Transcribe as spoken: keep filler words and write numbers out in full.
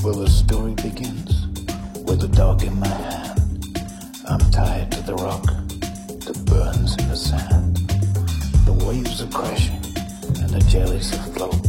Well, the story begins with a dog in my hand. I'm tied to the rock that burns in the sand. The waves are crashing and the jellies afloat.